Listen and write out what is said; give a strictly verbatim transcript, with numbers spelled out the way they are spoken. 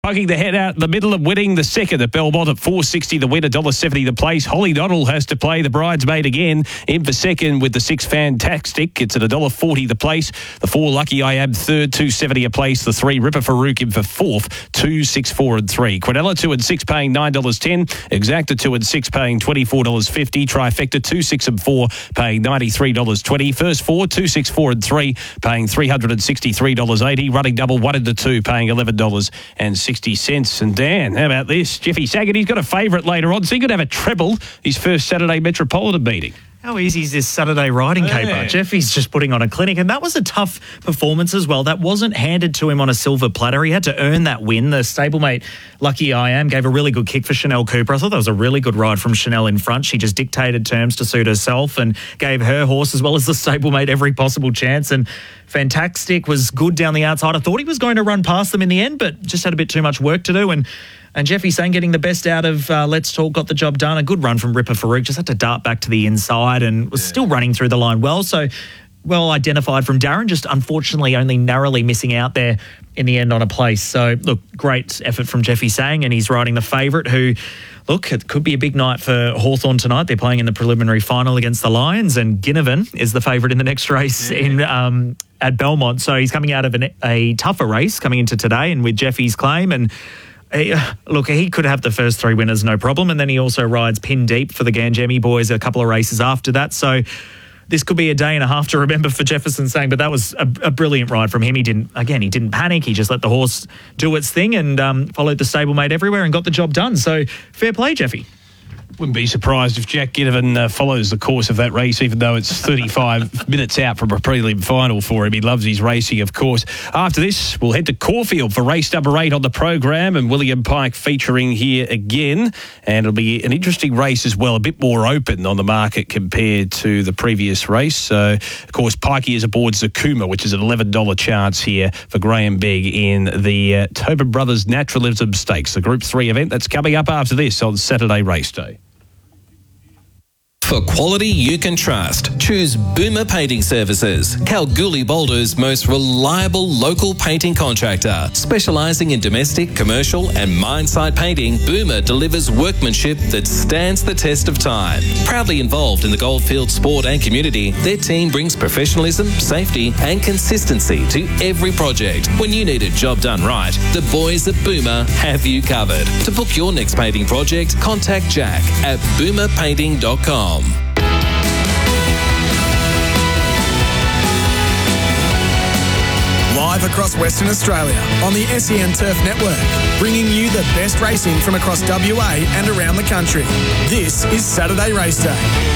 Poking the head out in the middle of winning the second at Belmont at four sixty the win, one dollar seventy the place. Holly Doddle has to play the bridesmaid again. In for second with the six Fantastic. It's at one dollar forty the place. The four Lucky I Am third, two seventy a place. The three Ripper Farouk in for fourth, two six four and three. Quinella two and six paying nine dollars ten. Exacta two and six paying twenty-four dollars fifty. Trifecta two, six and four paying ninety-three dollars twenty. First four, two, six, four and three paying three hundred sixty-three dollars eighty. Running double one into two paying eleven dollars sixty. sixty cents. And Dan, how about this? Jeffy Saget, he's got a favourite later on, so he could have a treble his first Saturday Metropolitan meeting. How easy is this Saturday riding yeah. caper? Jeffy's just putting on a clinic, and that was a tough performance as well. That wasn't handed to him on a silver platter. He had to earn that win. The stablemate Lucky I Am gave a really good kick for Chanel Cooper. I thought that was a really good ride from Chanel in front. She just dictated terms to suit herself and gave her horse as well as the stablemate every possible chance. And Fantastic was good down the outside. I thought he was going to run past them in the end, but just had a bit too much work to do. And And Jeffy Sang getting the best out of uh, Let's Talk, got the job done. A good run from Ripper Farouk, just had to dart back to the inside and was yeah. still running through the line well. So well identified from Darren, just unfortunately only narrowly missing out there in the end on a place. So, look, great effort from Jeffy Sang, and he's riding the favourite who, look, it could be a big night for Hawthorn tonight. They're playing in the preliminary final against the Lions, and Ginnivan is the favourite in the next race yeah. in um, at Belmont. So he's coming out of an, a tougher race coming into today, and with Jeffy's claim and He, look, he could have the first three winners, no problem. And then he also rides pin deep for the Ganjemi boys a couple of races after that. So this could be a day and a half to remember for Jefferson Sang, but that was a, a brilliant ride from him. He didn't, again, he didn't panic. He just let the horse do its thing and um, followed the stablemate everywhere and got the job done. So fair play, Jeffy. Wouldn't be surprised if Jack Ginnivan uh, follows the course of that race, even though it's thirty-five minutes out from a prelim final for him. He loves his racing, of course. After this, we'll head to Caulfield for race number eight on the program, and William Pike featuring here again. And it'll be an interesting race as well, a bit more open on the market compared to the previous race. So, of course, Pikey is aboard Zakuma, which is an eleven dollars chance here for Graham Begg in the uh, Tobin Brothers Naturalism Stakes, the Group three event that's coming up after this on Saturday race day. For quality you can trust, choose Boomer Painting Services, Kalgoorlie Boulder's most reliable local painting contractor. Specialising in domestic, commercial and mine site painting, Boomer delivers workmanship that stands the test of time. Proudly involved in the Goldfield sport and community, their team brings professionalism, safety and consistency to every project. When you need a job done right, the boys at Boomer have you covered. To book your next painting project, contact Jack at boomer painting dot com. Live across Western Australia on the S E N Turf Network, bringing you the best racing from across W A and around the country. This is Saturday Race Day.